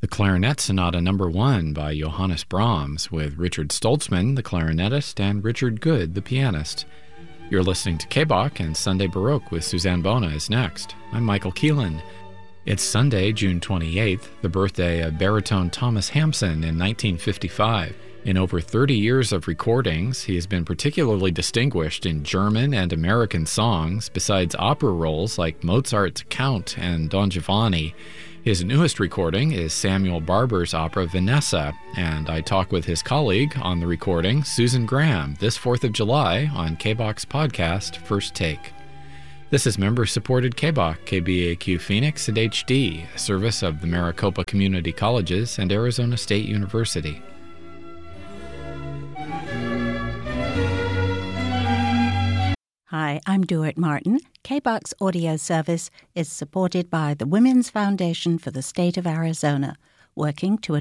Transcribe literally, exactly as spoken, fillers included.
The Clarinet Sonata Number One by Johannes Brahms, with Richard Stoltzman, the clarinetist, and Richard Good, the pianist. You're listening to K B O C, and Sunday Baroque with Suzanne Bona is next. I'm Michael Keelan. It's Sunday, June twenty-eighth, the birthday of baritone Thomas Hampson in nineteen fifty-five. In over thirty years of recordings, he has been particularly distinguished in German and American songs, besides opera roles like Mozart's Count and Don Giovanni. His newest recording is Samuel Barber's opera Vanessa, and I talk with his colleague on the recording, Susan Graham, this fourth of July on K B O C's podcast, First Take. This is member-supported K B O C, K B A Q Phoenix and H D, a service of the Maricopa Community Colleges and Arizona State University. Hi, I'm Duart Martin. K B O C's audio service is supported by the Women's Foundation for the State of Arizona, working to